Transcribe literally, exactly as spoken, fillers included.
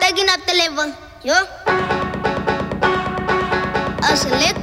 again op te leven. Jo? Als je lik